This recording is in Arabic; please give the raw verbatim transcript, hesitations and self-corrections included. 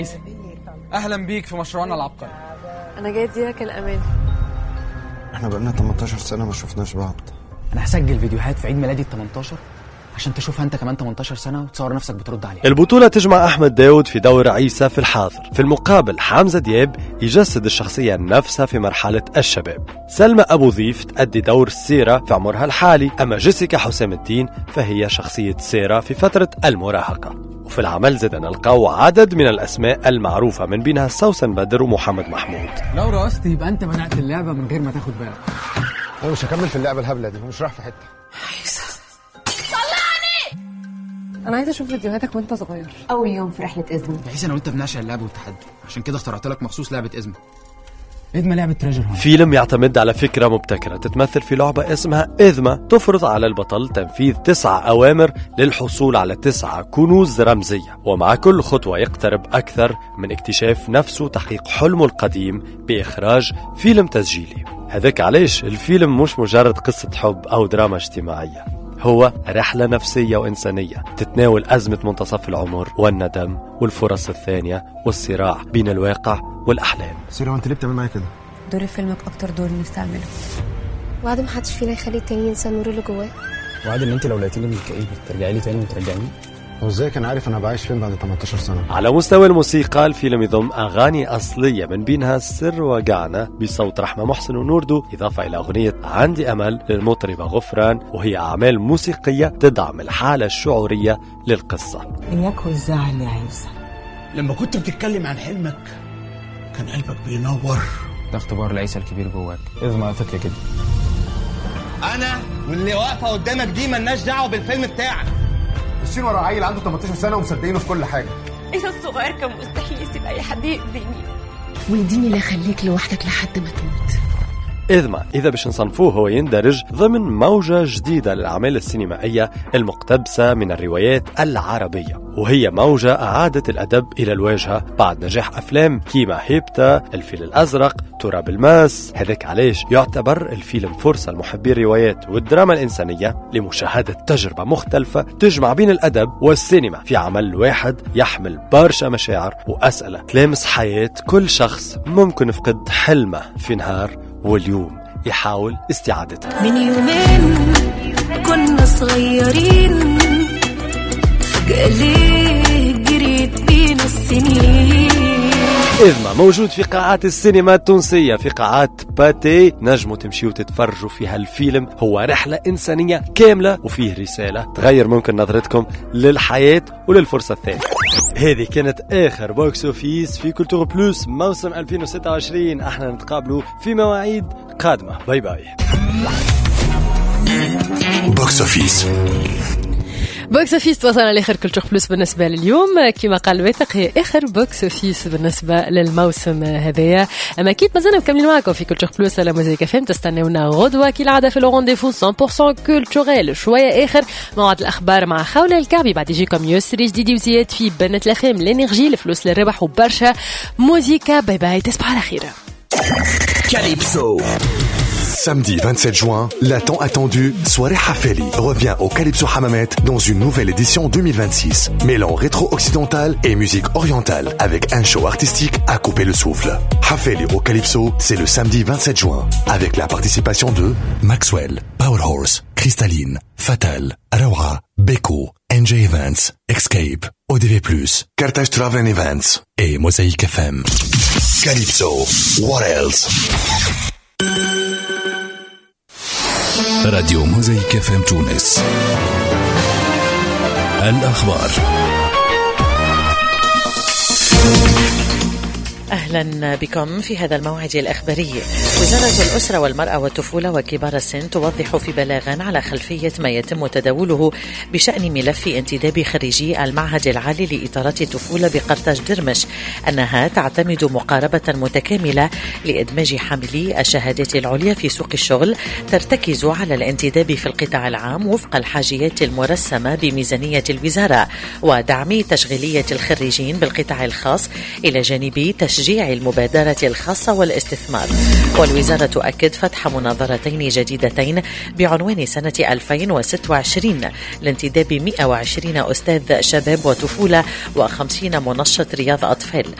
اهلا بيك في مشروعنا العبقري. انا جاي اديلك الامان. احنا بقالنا تمنتاشر سنه ما شفناش بعض. انا هسجل فيديوهات في عيد ميلادي التمنتاشر عشان تشوفها انت كمان تمنتاشر سنه وتصور نفسك بترد عليها. البطولة تجمع أحمد داود في دور عيسى في الحاضر، في المقابل حمزة دياب يجسد الشخصية نفسها في مرحلة الشباب. سلمى أبو ضيف تأدي دور سيرة في عمرها الحالي، أما جيسيكا حسام الدين فهي شخصية سيرة في فترة المراهقة. وفي العمل زد نلقاو عدد من الأسماء المعروفة من بينها سوسن بدر ومحمد محمود. لو رقصت يبقى أنت بدأت اللعبة من غير ما تاخد بالك. أنا مش هكمل في اللعبة الهبلة دي ومش رايح في حتة. انا عايزه اشوف فيديوهاتك وانت صغير. اول يوم في رحله ازمه. بحيث انا وانت بنعشق اللعب والتحدي، عشان كده اخترعت لك مخصوص لعبه ازمه. ازمه لعبه تريجر هانت. فيلم يعتمد على فكره مبتكره تتمثل في لعبه اسمها ازمه، تفرض على البطل تنفيذ تسع اوامر للحصول على تسعه كنوز رمزيه، ومع كل خطوه يقترب اكثر من اكتشاف نفسه وتحقيق حلمه القديم باخراج فيلم تسجيلي. هذاك علاش الفيلم مش مجرد قصه حب او دراما اجتماعيه، هو رحلة نفسية وإنسانية تتناول أزمة منتصف العمر والندم والفرص الثانية والصراع بين الواقع والأحلام. سيرة وانت ليه بتعمل معايا كده؟ دور فيلمك أكتر دور نستعمله. وعد محدش فينا يخلي التاني ينسى النور اللي جواه. وعد ان انت لو لقيتيني من الكئيب ترجعي لي تاني وترجعيني. هو ازاي كان عارف انا بعيش فين بعد تمنتاشر سنة؟ على مستوى الموسيقى الفيلم يضم أغاني أصلية من بينها سر وقعنا بصوت رحمة محسن ونوردو، إضافة إلى أغنية عندي أمل للمطربة غفران، وهي أعمال موسيقية تدعم الحالة الشعورية للقصة. إياك والزعل يا عيسى. لما كنت بتتكلم عن حلمك كان قلبك بينور. ده اختبار العيسى الكبير جواك. إذ ما قلت كده. أنا واللي واقفة قدامك دي ملناش دعوة بالفيلم بتاعك. ماشيين ورا عيل عنده تمنتاشر سنة ومصدقينه في كل حاجة. عيسى الصغير كان مستحيل يسيب أي حد يأذيني، ويديني لا خليك لوحدك لحد ما تموت. إذما إذا باش نصنفوه هو يندرج ضمن موجة جديدة للأعمال السينمائية المقتبسة من الروايات العربية، وهي موجة أعادت الأدب إلى الواجهة بعد نجاح أفلام كيما هيبتا، الفيل الأزرق، تراب الماس. هذاك علاش يعتبر الفيلم فرصة لمحبي الروايات والدراما الإنسانية لمشاهدة تجربة مختلفة تجمع بين الأدب والسينما في عمل واحد يحمل برشا مشاعر وأسئلة تلامس حياة كل شخص ممكن يفقد حلمه في نهار واليوم يحاول استعادتها. من يومين كنا صغيرين، فجأة ليه جريت بينا السنين. إذما موجود في قاعات السينما التونسية، في قاعات باتي نجموا تمشيوا وتتفرجوا فيها. الفيلم هو رحلة إنسانية كاملة وفيه رسالة تغير ممكن نظرتكم للحياة وللفرصة الثانية. هذه كانت آخر بوكس أوفيس في كولتور بلوس موسم ألفين وستة وعشرين. احنا نتقابلوا في مواعيد قادمة. باي باي. بوكس أوفيس بوكس اوفيس وصلنا لاخر كولتور بلوس بالنسبه لليوم. كما قال واثق هي اخر بوكس اوفيس بالنسبه للموسم هذايا. اما اكيد مازلنا مكملين معكم في كولتور بلوس على موزيك اف ام. تستناونا غدوه كالعاده في الرونديفو مية بالمية كولتوريل. شويه اخر موعد الاخبار مع خوله الكعبي، بعد يجيكم يسري جديد وزياد في بنت الافلام الانرجي الفلوس للربح وبرشا موزيكا. باي باي، تصبحوا على خير. Calypso. Samedi vingt-sept juin, la tant attendue soirée Hafeli revient au Calypso Hammamet dans une nouvelle édition deux mille vingt-six. Mêlant rétro-occidental et musique orientale avec un show artistique à couper le souffle. Hafeli au Calypso, c'est le samedi vingt-sept juin avec la participation de Maxwell, Powerhorse, Cristalline, Fatal, Arawa, Beko, N J Events, Escape, O D V plus, Carthage Travel Events et Mosaïque F M. Calypso, what else? راديو موزايك اف ام تونس. الأخبار. أهلا بكم في هذا الموعد الأخباري. وزارة الأسرة والمرأة والطفولة وكبار السن توضح في بلاغ على خلفية ما يتم تداوله بشأن ملف انتداب خريجي المعهد العالي لإطارات الطفولة بقرطاج درمش أنها تعتمد مقاربة متكاملة لإدماج حاملي الشهادات العليا في سوق الشغل، ترتكز على الانتداب في القطاع العام وفق الحاجيات المرسمة بميزانية الوزارة، ودعم تشغيلية الخريجين بالقطاع الخاص إلى جانب تشجيع تشجيع المبادرة الخاصة والاستثمار. والوزارة تؤكد فتح مناظرتين جديدتين بعنوان سنة ألفين وستة وعشرين لانتداب مئة وعشرين أستاذ شباب وطفولة وخمسين منشط رياض أطفال